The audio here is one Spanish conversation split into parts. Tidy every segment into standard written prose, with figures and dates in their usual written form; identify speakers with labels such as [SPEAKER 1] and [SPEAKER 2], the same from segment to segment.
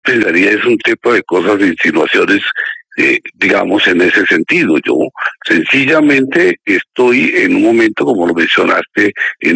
[SPEAKER 1] pensaría es un tipo de cosas, de insinuaciones, digamos, en ese sentido. Yo sencillamente estoy en un momento, como lo mencionaste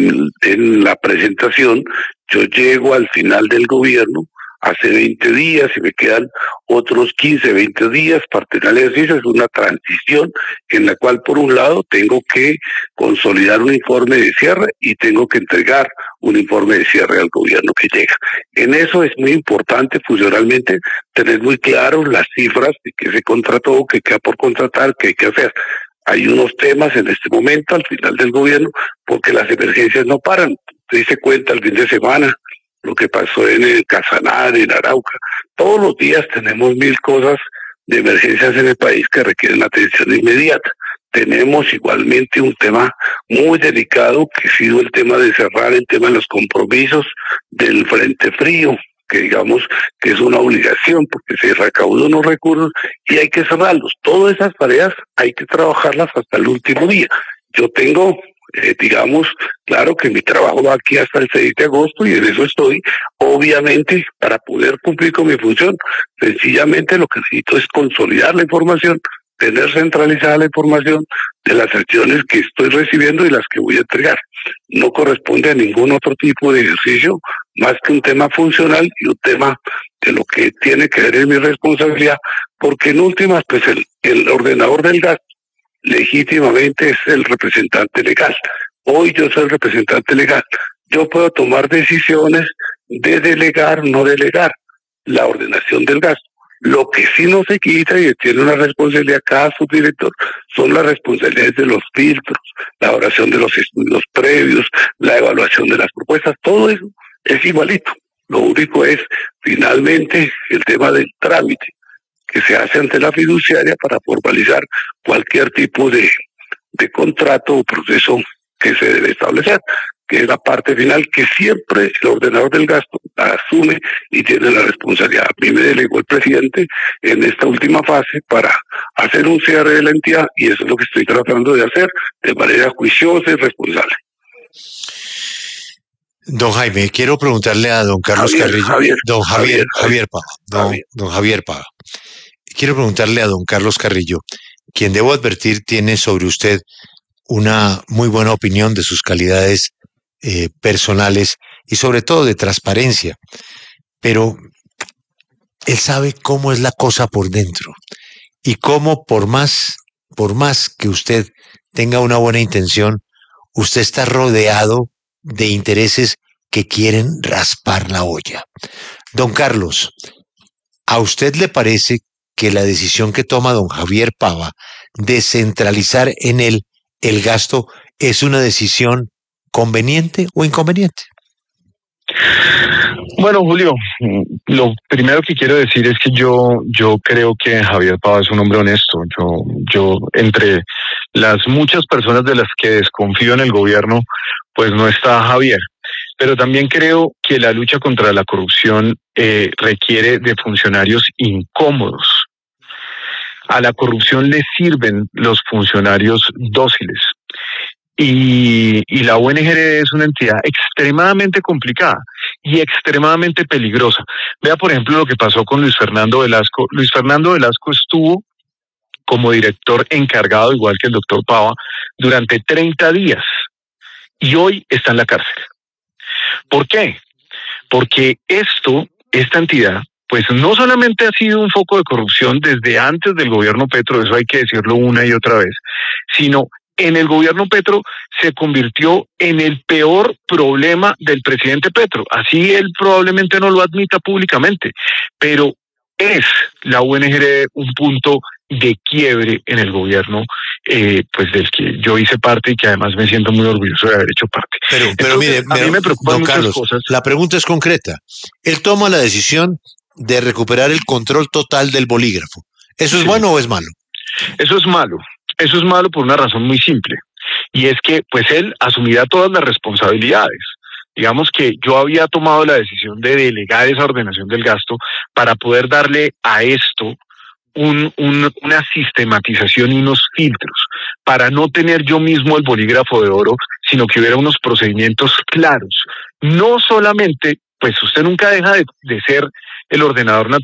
[SPEAKER 1] en la presentación, yo llego al final del gobierno hace 20 días y me quedan otros 15, 20 días para terminar el ejercicio. Es una transición en la cual, por un lado, tengo que consolidar un informe de cierre y tengo que entregar un informe de cierre al gobierno que llega. En eso es muy importante funcionalmente tener muy claro las cifras de qué se contrató, qué queda por contratar, qué hay que hacer. Hay unos temas en este momento al final del gobierno porque las emergencias no paran. Se dice cuenta el fin de semana lo que pasó en el Casanare, en Arauca. Todos los días tenemos 1000 cosas de emergencias en el país que requieren atención inmediata. Tenemos igualmente un tema muy delicado que ha sido el tema de cerrar el tema de los compromisos del Frente Frío, que digamos que es una obligación porque se recaudan unos recursos y hay que cerrarlos. Todas esas tareas hay que trabajarlas hasta el último día. Yo tengo digamos, claro que mi trabajo va aquí hasta el 6 de agosto y en eso estoy, obviamente, para poder cumplir con mi función. Sencillamente lo que necesito es consolidar la información, tener centralizada la información de las acciones que estoy recibiendo y las que voy a entregar. No corresponde a ningún otro tipo de ejercicio, más que un tema funcional y un tema de lo que tiene que ver en mi responsabilidad, porque en últimas, pues el ordenador del gasto legítimamente es el representante legal. Hoy yo soy el representante legal. Yo puedo tomar decisiones de delegar, no delegar la ordenación del gasto. Lo que sí no se quita y tiene una responsabilidad cada subdirector son las responsabilidades de los filtros, la elaboración de los estudios previos, la evaluación de las propuestas, todo eso es igualito. Lo único es finalmente el tema del trámite que se hace ante la fiduciaria para formalizar cualquier tipo de contrato o proceso que se debe establecer, que es la parte final que siempre el ordenador del gasto asume y tiene la responsabilidad. A mí me delegó el presidente en esta última fase para hacer un cierre de la entidad y eso es lo que estoy tratando de hacer de manera juiciosa y responsable.
[SPEAKER 2] Don Jaime, quiero preguntarle a don Carlos Carrillo. Don Javier Pava. Quiero preguntarle a don Carlos Carrillo, quien debo advertir tiene sobre usted una muy buena opinión de sus calidades personales y sobre todo de transparencia, pero él sabe cómo es la cosa por dentro y cómo por más que usted tenga una buena intención, usted está rodeado de intereses que quieren raspar la olla. Don Carlos, ¿a usted le parece que la decisión que toma don Javier Pava de centralizar en él el gasto es una decisión conveniente o inconveniente?
[SPEAKER 3] Bueno, Julio, lo primero que quiero decir es que yo creo que Javier Pava es un hombre honesto. Yo entre las muchas personas de las que desconfío en el gobierno, pues no está Javier. Pero también creo que la lucha contra la corrupción requiere de funcionarios incómodos. A la corrupción le sirven los funcionarios dóciles. Y la UNGR es una entidad extremadamente complicada y extremadamente peligrosa. Vea, por ejemplo, lo que pasó con Luis Fernando Velasco. Luis Fernando Velasco estuvo como director encargado, igual que el doctor Pava, durante 30 días y hoy está en la cárcel. ¿Por qué? Porque esta entidad, pues no solamente ha sido un foco de corrupción desde antes del gobierno Petro, eso hay que decirlo una y otra vez, sino en el gobierno Petro se convirtió en el peor problema del presidente Petro. Así él probablemente no lo admita públicamente, pero es la UNGR un punto de quiebre en el gobierno, pues del que yo hice parte y que además me siento muy orgulloso de haber hecho parte.
[SPEAKER 2] Pero
[SPEAKER 3] entonces,
[SPEAKER 2] mire,
[SPEAKER 3] a mí me preocupan muchas
[SPEAKER 2] Carlos,
[SPEAKER 3] cosas.
[SPEAKER 2] La pregunta es concreta. Él toma la decisión de recuperar el control total del bolígrafo. ¿Eso es bueno o es malo?
[SPEAKER 3] Eso es malo. Eso es malo por una razón muy simple. Y es que pues él asumirá todas las responsabilidades. Digamos que yo había tomado la decisión de delegar esa ordenación del gasto para poder darle a esto una sistematización y unos filtros, para no tener yo mismo el bolígrafo de oro, sino que hubiera unos procedimientos claros. No solamente, pues usted nunca deja de ser el ordenador natural